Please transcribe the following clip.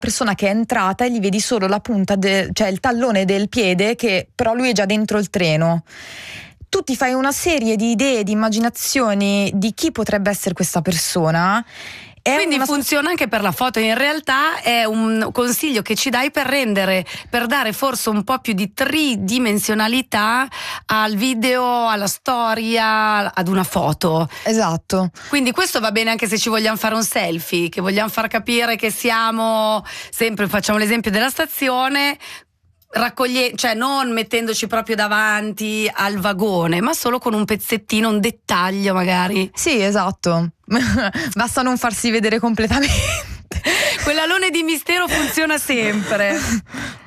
persona che è entrata e gli vedi solo la punta, cioè il tallone del piede, che però lui è già dentro il treno. Tu ti fai una serie di idee, di immaginazioni di chi potrebbe essere questa persona. Quindi funziona anche per la foto. In realtà è un consiglio che ci dai per dare forse un po' più di tridimensionalità al video, alla storia, ad una foto. Esatto. Quindi questo va bene anche se ci vogliamo fare un selfie, che vogliamo far capire che siamo, sempre facciamo l'esempio della stazione, cioè non mettendoci proprio davanti al vagone, ma solo con un pezzettino, un dettaglio magari. Sì, esatto. Basta non farsi vedere completamente. Quell'alone di mistero funziona sempre.